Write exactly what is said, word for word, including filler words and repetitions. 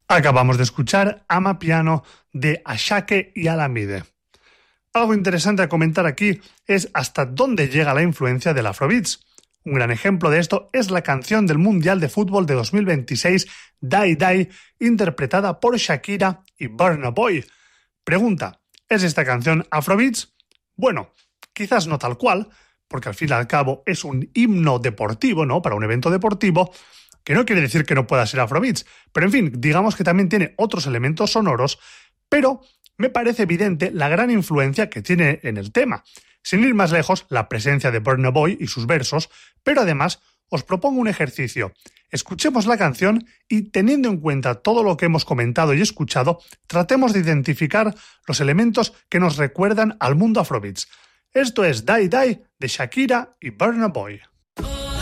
Acabamos de escuchar Amapiano de Ashake y Alamide. Algo interesante a comentar aquí es hasta dónde llega la influencia del Afrobeats. Un gran ejemplo de esto es la canción del Mundial de Fútbol de dos mil veintiséis, Die Die, interpretada por Shakira y Burna Boy. Pregunta, ¿es esta canción Afrobeats? Bueno, quizás no tal cual, porque al fin y al cabo es un himno deportivo, ¿no? Para un evento deportivo, que no quiere decir que no pueda ser Afrobeats, pero en fin, digamos que también tiene otros elementos sonoros, pero me parece evidente la gran influencia que tiene en el tema. Sin ir más lejos, la presencia de Burna Boy y sus versos, pero además os propongo un ejercicio. Escuchemos la canción y, teniendo en cuenta todo lo que hemos comentado y escuchado, tratemos de identificar los elementos que nos recuerdan al mundo Afrobeats. Esto es Die Die de Shakira y Burna Boy.